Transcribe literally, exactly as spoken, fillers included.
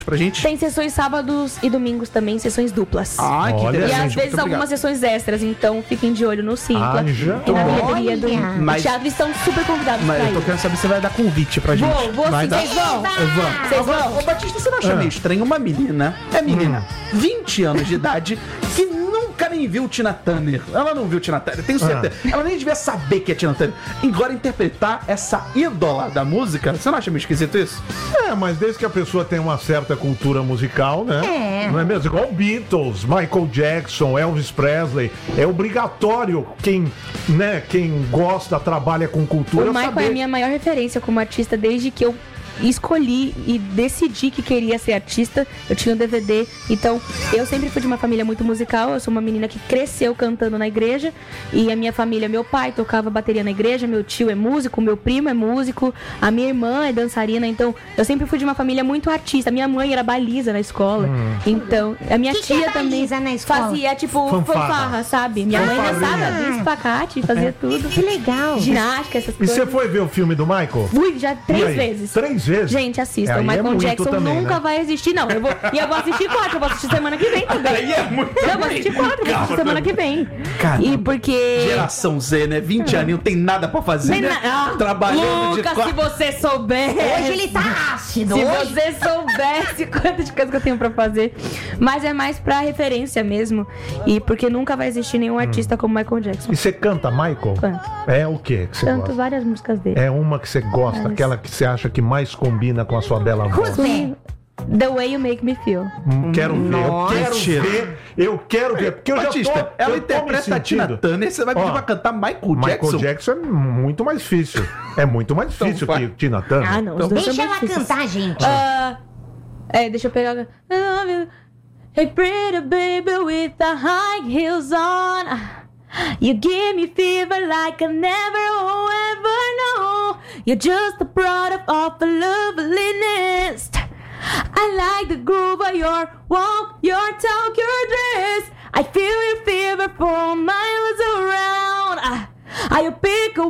pra gente? Tem sessões sábados e domingos também, sessões duplas. Ah, que Olha, E interessante. às vezes algumas sessões extras, então fiquem de olho no Simpla Ah, já? e na bilheteria do, Olha. do Mas- teatro. Estão super convidados Mas pra eu tô ir. querendo saber se você vai dar convite pra gente. Vou, vou vai sim, dar? vocês vão? Vamos. Vocês Agora, vão? ô Batista, você não acha Ah. meio estranho uma menina, é menina, vinte anos de idade, que nunca nem viu Tina Turner. Ela não viu Tina Turner, tenho certeza. Ela nem devia saber que é Tina Turner. Agora interpretar essa ídola da música, você não acha meio esquisito isso? É, mas desde que a pessoa tem uma certa cultura musical, né? É. Não é mesmo? Igual Beatles, Michael Jackson, Elvis Presley. É obrigatório quem, né, quem gosta, trabalha com cultura. O Michael saber. é a minha maior referência como artista desde que eu escolhi e decidi que queria ser artista. Eu tinha um D V D, então eu sempre fui de uma família muito musical. Eu sou uma menina que cresceu cantando na igreja, e a minha família, meu pai tocava bateria na igreja, meu tio é músico, meu primo é músico, a minha irmã é dançarina. Então eu sempre fui de uma família muito artista. Minha mãe era baliza na escola, então a minha Que que tia é também baliza na escola? fazia tipo Fanfarra. fanfarra, sabe? Minha mãe Fanfarrinha. dançava bis, espacate, fazia tudo. Que legal. Ginástica, essas E coisas. você foi ver o filme do Michael? Fui já E três aí? vezes. Três vezes? Gente, assista. É, o aí é Michael muito Jackson também, nunca né? vai existir, não. Eu vou, e eu vou assistir quatro, eu vou assistir semana que vem também. Aí é muito Não, eu vou assistir quatro, eu vou assistir semana que vem. Caramba. E porque... Geração Z, né? vinte anos, não tem nada pra fazer, Tem né? na- Ah, Trabalhando Lucas, de se quatro. você soubesse... Hoje ele tá ácido. Se Hoje... você soubesse quanto de coisa que eu tenho pra fazer. Mas é mais pra referência mesmo. E porque nunca vai existir nenhum artista como Michael Jackson. E você canta, Michael? Canto. É o que que você Canto gosta? várias músicas dele. É uma que você gosta, Mas- aquela que você acha que mais combina com a sua bela voz. Who's The Way You Make Me Feel. Hum, Quero ver, eu Nossa. quero ver, eu quero ver, porque eu Batista, já tô, ela eu tô me interpreta a Tina sentindo. Turner, você vai pedir Ó, pra cantar Michael Michael Jackson? Jackson é muito mais difícil. É muito mais Então difícil vai. que Tina Turner. Ah, não. Os dois Deixa são ela bem difíceis. cantar, gente. Ah, é, deixa eu pegar. I love you. Hey, pretty baby with the high heels on. You give me fever like I never oh, ever know. You're just a product of a loveliness. I like the groove of your walk, your talk, your dress. I feel your fever for miles around. I, I pick a